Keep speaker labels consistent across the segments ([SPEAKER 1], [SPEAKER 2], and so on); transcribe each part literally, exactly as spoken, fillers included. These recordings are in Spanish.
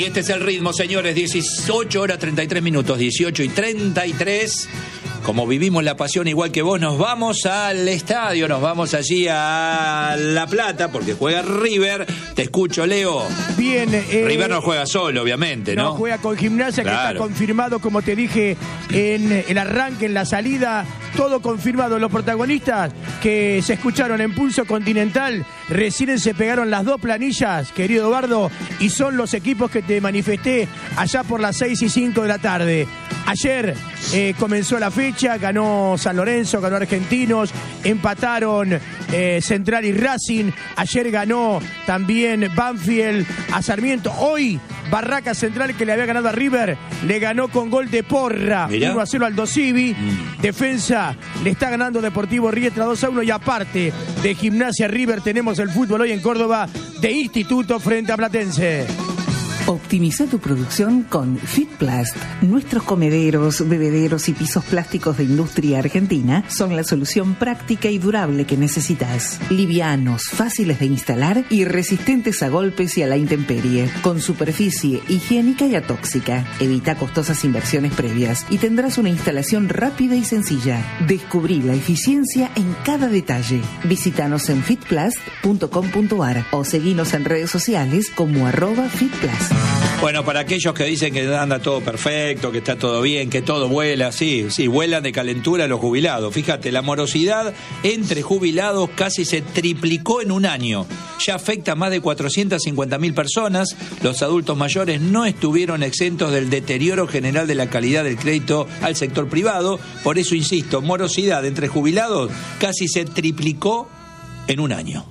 [SPEAKER 1] este es el ritmo, señores. dieciocho horas treinta y tres minutos, dieciocho y treinta y tres. Como vivimos la pasión igual que vos, nos vamos al estadio, nos vamos allí a La Plata, porque juega River. Te escucho, Leo.
[SPEAKER 2] Bien. Eh,
[SPEAKER 1] River no juega solo, obviamente, ¿no?
[SPEAKER 2] No, juega con Gimnasia, claro, que está confirmado, como te dije, en el arranque, en la salida, todo confirmado. Los protagonistas que se escucharon en Pulso Continental, recién se pegaron las dos planillas, querido Eduardo, y son los equipos que te manifesté allá por las seis y cinco de la tarde. Ayer eh, comenzó la fecha, ganó San Lorenzo, ganó Argentinos, empataron eh, Central y Racing. Ayer ganó también Banfield a Sarmiento. Hoy Barraca Central, que le había ganado a River, le ganó con gol de Porra. Mirá. uno a cero al Dosivi. Mm. Defensa le está ganando Deportivo Riestra dos a uno. Y aparte de Gimnasia River, tenemos el fútbol hoy en Córdoba de Instituto frente a Platense.
[SPEAKER 3] Optimiza tu producción con Fitplast. Nuestros comederos, bebederos y pisos plásticos de industria argentina son la solución práctica y durable que necesitas. Livianos, fáciles de instalar y resistentes a golpes y a la intemperie. Con superficie higiénica y atóxica. Evita costosas inversiones previas y tendrás una instalación rápida y sencilla. Descubrí la eficiencia en cada detalle. Visítanos en fitplast punto com punto ar o seguinos en redes sociales como arroba fitplast.
[SPEAKER 1] Bueno, para aquellos que dicen que anda todo perfecto, que está todo bien, que todo vuela, sí, sí, vuelan de calentura los jubilados. Fíjate, la morosidad entre jubilados casi se triplicó en un año. Ya afecta a más de cuatrocientas cincuenta mil personas. Los adultos mayores no estuvieron exentos del deterioro general de la calidad del crédito al sector privado. Por eso, insisto, morosidad entre jubilados casi se triplicó en un año.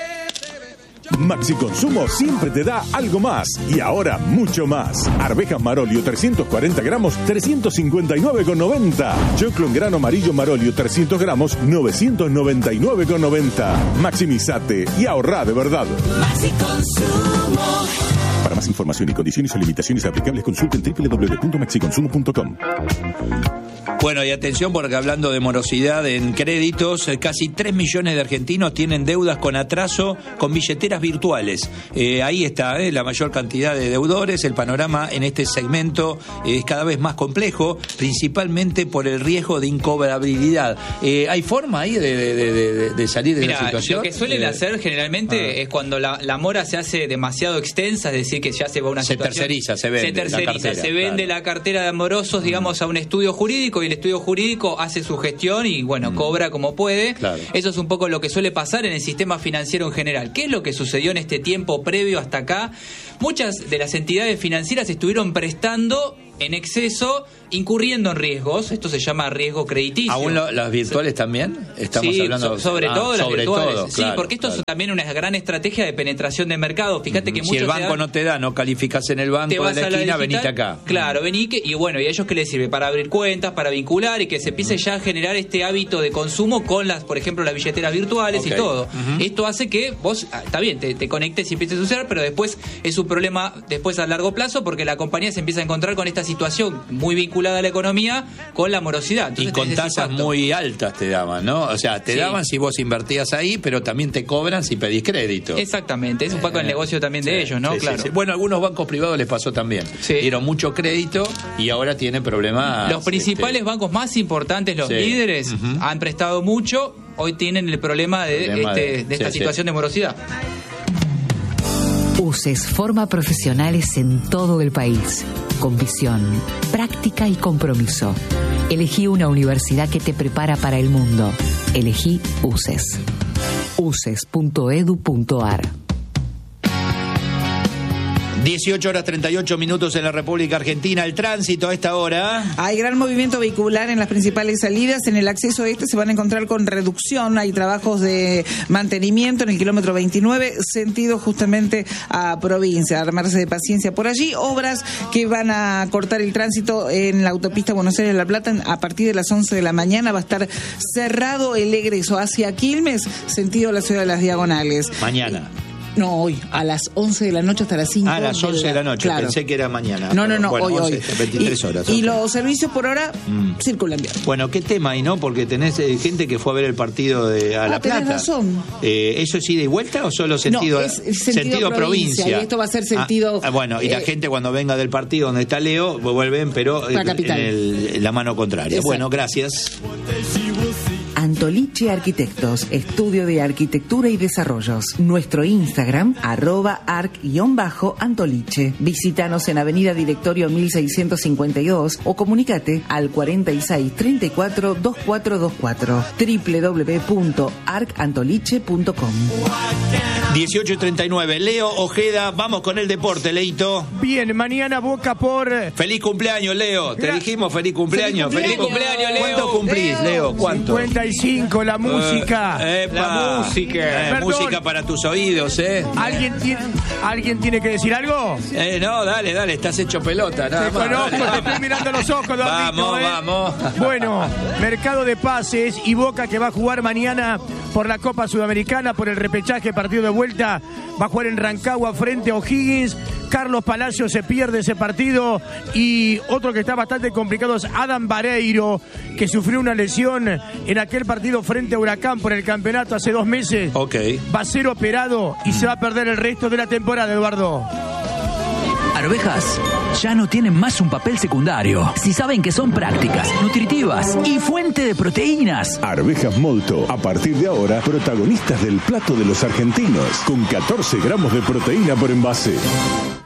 [SPEAKER 4] Maxi Consumo siempre te da algo más y ahora mucho más. Arvejas Marolio trescientos cuarenta gramos, trescientos cincuenta y nueve con noventa. Choclo en grano amarillo Marolio trescientos gramos, novecientos noventa y nueve con noventa. Maximizate y ahorrá de verdad. Maxi Consumo. Para más información y condiciones o limitaciones aplicables, consulten doble u doble u doble u punto maxi consumo punto com.
[SPEAKER 1] Bueno, y atención, porque hablando de morosidad en créditos, casi tres millones de argentinos tienen deudas con atraso con billeteras virtuales. Eh, ahí está eh, la mayor cantidad de deudores. El panorama en este segmento es cada vez más complejo, principalmente por el riesgo de incobrabilidad. Eh, ¿Hay forma ahí de, de, de, de salir de
[SPEAKER 5] Mira,
[SPEAKER 1] la situación?
[SPEAKER 5] Lo que suelen
[SPEAKER 1] eh,
[SPEAKER 5] hacer generalmente ah. es cuando la, la mora se hace demasiado extensa, es decir, que ya se va a una
[SPEAKER 1] se
[SPEAKER 5] situación...
[SPEAKER 1] terceriza, se vende
[SPEAKER 5] Se terceriza,
[SPEAKER 1] la cartera,
[SPEAKER 5] se vende
[SPEAKER 1] claro.
[SPEAKER 5] la cartera de amorosos, digamos, a un estudio jurídico, y el estudio jurídico hace su gestión y, bueno, mm. cobra como puede. Claro. Eso es un poco lo que suele pasar en el sistema financiero en general. ¿Qué es lo que sucedió en este tiempo previo hasta acá? Muchas de las entidades financieras estuvieron prestando en exceso, incurriendo en riesgos. Esto se llama riesgo crediticio.
[SPEAKER 1] ¿Aún lo, las virtuales también? Estamos
[SPEAKER 5] sí,
[SPEAKER 1] hablando
[SPEAKER 5] so, sobre
[SPEAKER 1] ah,
[SPEAKER 5] todo las
[SPEAKER 1] sobre
[SPEAKER 5] virtuales.
[SPEAKER 1] Todo,
[SPEAKER 5] sí,
[SPEAKER 1] claro,
[SPEAKER 5] porque esto
[SPEAKER 1] claro.
[SPEAKER 5] es también una gran estrategia de penetración de mercado. Fíjate uh-huh. que
[SPEAKER 1] si
[SPEAKER 5] muchos
[SPEAKER 1] el banco
[SPEAKER 5] dan,
[SPEAKER 1] no te da, no calificas en el banco de la esquina, digital, venite acá.
[SPEAKER 5] Claro, vení que, y bueno, ¿y a ellos qué les sirve? Para abrir cuentas, para vincular y que se empiece uh-huh. ya a generar este hábito de consumo con las, por ejemplo, las billeteras virtuales okay. y todo. Uh-huh. Esto hace que vos, está bien, te, te conectes y empieces a usar, pero después es un problema después a largo plazo, porque la compañía se empieza a encontrar con esta situación muy vinculada a la economía con la morosidad. Entonces,
[SPEAKER 1] y con tasas muy altas te daban, ¿no? O sea, te sí. daban si vos invertías ahí, pero también te cobran si pedís crédito.
[SPEAKER 5] Exactamente, es un poco eh, el negocio también sí, de ellos, ¿no?
[SPEAKER 1] Sí,
[SPEAKER 5] claro.
[SPEAKER 1] Sí, sí. Bueno, a algunos bancos privados les pasó también. Sí. Dieron mucho crédito y ahora tienen problemas.
[SPEAKER 5] Los principales este... bancos más importantes, los sí. líderes, uh-huh. han prestado mucho, hoy tienen el problema de, problema este, de, de esta sí, situación sí. de morosidad.
[SPEAKER 3] UCES forma profesionales en todo el país, con visión, práctica y compromiso. Elegí una universidad que te prepara para el mundo. Elegí UCES. uces punto edu punto ar.
[SPEAKER 1] dieciocho horas treinta y ocho minutos en la República Argentina. El tránsito a esta hora.
[SPEAKER 6] Hay gran movimiento vehicular en las principales salidas. En el acceso este se van a encontrar con reducción. Hay trabajos de mantenimiento en el kilómetro veintinueve, sentido justamente a provincia. Armarse de paciencia por allí. Obras que van a cortar el tránsito en la autopista Buenos Aires-La Plata. A partir de las once de la mañana va a estar cerrado el egreso hacia Quilmes, sentido a la ciudad de las Diagonales.
[SPEAKER 1] Mañana.
[SPEAKER 6] No, hoy, a las once de la noche hasta las cinco.
[SPEAKER 1] Ah, a las once de la noche,
[SPEAKER 6] claro.
[SPEAKER 1] Pensé que era mañana.
[SPEAKER 6] No, no, no,
[SPEAKER 1] bueno,
[SPEAKER 6] hoy,
[SPEAKER 1] once,
[SPEAKER 6] hoy.
[SPEAKER 1] veintitrés
[SPEAKER 6] y,
[SPEAKER 1] horas.
[SPEAKER 6] Y
[SPEAKER 1] okay.
[SPEAKER 6] los servicios por hora mm. circulan bien.
[SPEAKER 1] Bueno, qué tema ahí, ¿no? Porque tenés eh, gente que fue a ver el partido de a
[SPEAKER 6] ah,
[SPEAKER 1] La Plata.
[SPEAKER 6] Tenés razón.
[SPEAKER 1] Eh, ¿Eso es ida y vuelta o solo sentido,
[SPEAKER 6] no, es sentido,
[SPEAKER 1] sentido provincia?
[SPEAKER 6] provincia? Y esto va a ser sentido...
[SPEAKER 1] Ah, bueno, y eh, la gente cuando venga del partido donde está Leo, vuelven, pero en, en, el, en la mano contraria. Exacto. Bueno, gracias.
[SPEAKER 3] Antoliche Arquitectos, estudio de arquitectura y desarrollos. Nuestro Instagram, arroba arc-antoliche. Visítanos en Avenida Directorio mil seiscientos cincuenta y dos o comunicate al cuarenta y seis treinta y cuatro veinticuatro veinticuatro. doble u doble u doble u punto arc antoliche punto com.
[SPEAKER 1] dieciocho y treinta y nueve. Leo Ojeda, vamos con el deporte, Leito.
[SPEAKER 2] Bien, mañana Boca por...
[SPEAKER 1] Feliz cumpleaños, Leo. Te dijimos feliz cumpleaños.
[SPEAKER 5] Feliz cumpleaños, Feliz cumpleaños Leo.
[SPEAKER 1] ¿Cuánto cumplís, Leo? ¿Cuánto?
[SPEAKER 2] cincuenta y cinco, la música.
[SPEAKER 1] Uh,
[SPEAKER 5] la música.
[SPEAKER 1] Eh, música para tus oídos, ¿eh?
[SPEAKER 2] ¿Alguien tiene, ¿alguien tiene que decir algo?
[SPEAKER 1] Eh, no, dale, dale, estás hecho pelota. Nada
[SPEAKER 2] te
[SPEAKER 1] más,
[SPEAKER 2] conozco,
[SPEAKER 1] dale.
[SPEAKER 2] te estoy mirando los ojos, Eduardito,
[SPEAKER 1] Vamos,
[SPEAKER 2] ¿eh?
[SPEAKER 1] vamos.
[SPEAKER 2] Bueno, mercado de pases y Boca que va a jugar mañana por la Copa Sudamericana, por el repechaje, partido de vuelta. Va a jugar en Rancagua frente a O'Higgins. Carlos Palacios se pierde ese partido y otro que está bastante complicado es Adam Vareiro, que sufrió una lesión en aquel partido frente a Huracán por el campeonato hace dos meses.
[SPEAKER 1] Ok.
[SPEAKER 2] Va a ser operado y se va a perder el resto de la temporada, Eduardo.
[SPEAKER 7] Arvejas ya no tienen más un papel secundario. Si saben que son prácticas, nutritivas y fuente de proteínas.
[SPEAKER 4] Arvejas Molto, a partir de ahora, protagonistas del plato de los argentinos, con catorce gramos de proteína por envase.